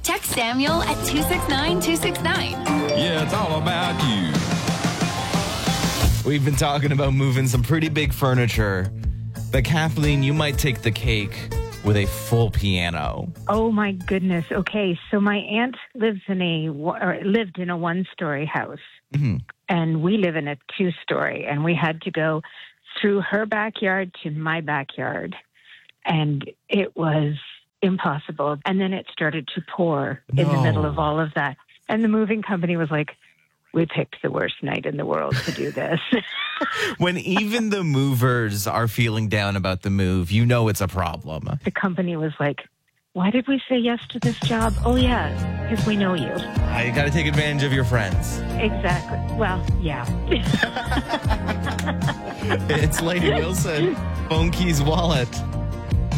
Text Samuel at 269-269. Yeah, it's all about you. We've been talking about moving some pretty big furniture, but Kathleen, you might take the cake with a full piano. Oh my goodness. Okay, so my aunt lived in a one-story house, and we live in a two-story, and we had to go through her backyard to my backyard, and it was impossible. And then it started to pour in the middle of all of that, and the moving company was like, "We picked the worst night in the world to do this." When even the movers are feeling down about the move, you know it's a problem. The company was like, "Why did we say yes to this job?" "Oh, yeah, because we know you." You got to take advantage of your friends. Exactly. Well, yeah. It's Lady Wilson, Phone Keys Wallet.